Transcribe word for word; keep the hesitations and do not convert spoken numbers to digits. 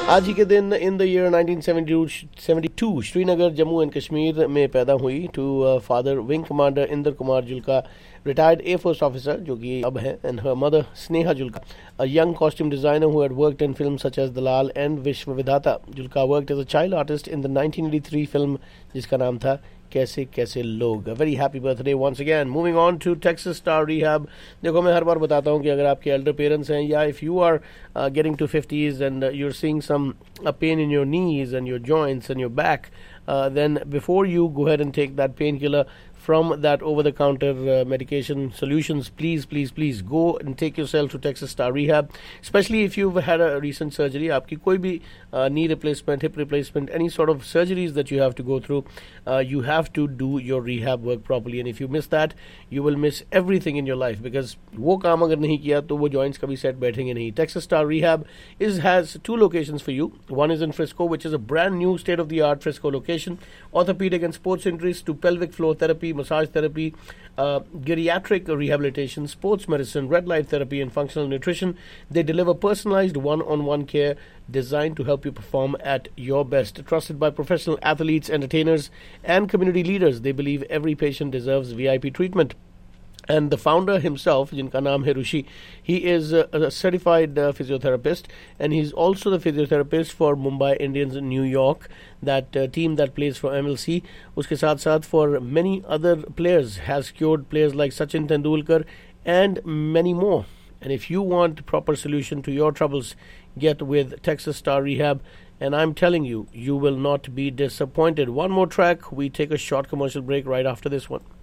आज ही के दिन in the year nineteen seventy two Srinagar Jammu and Kashmir में पैदा हुई to father wing commander Inder Kumar Julka, retired Air Force officer जो कि अब हैं, and her mother Sneha Julka, a young costume designer who had worked in films such as Dalal and Vishwa Vidhata. Julka worked as a child artist in the nineteen eighty-three film जिसका नाम था कैसे कैसे लोग. A very happy birthday once again. Moving on to Texas Star Rehab. देखो मैं हर बार बताता हूँ कि अगर आपके elder parents हैं या if you are uh, getting to fifties and uh, you're seeing some uh, pain in your knees and your joints and your back, uh, then before you go ahead and take that painkiller from that over-the-counter uh, medication solutions, please, please, please go and take yourself to Texas Star Rehab, especially if you've had a recent surgery. आपकी कोई भी uh, knee replacement, hip replacement, any sort of surgeries that you have to go through, uh, you have to do your rehab work properly. And if you miss that, you will miss everything in your life because वो काम अगर नहीं किया तो वो joints कभी set बैठेंगे नहीं. Texas Star Rehab is has two locations for you. One is in Frisco, which is a brand new state-of-the-art Frisco location. Orthopedic and sports injuries to pelvic floor therapy, massage therapy, uh, geriatric rehabilitation, sports medicine, red light therapy, and functional nutrition. They deliver personalized one-on-one care designed to help you perform at your best. Trusted by professional athletes, entertainers, and community leaders, they believe every patient deserves V I P treatment. And the founder himself, jinka naam hai Rushi, he is a, a certified uh, physiotherapist, and he's also the physiotherapist for Mumbai Indians in New York, that uh, team that plays for M L C. Uske saath saath for many other players, has cured players like Sachin Tendulkar and many more. And if you want proper solution to your troubles, get with Texas Star Rehab. And I'm telling you, you will not be disappointed. One more track. We take a short commercial break right after this one.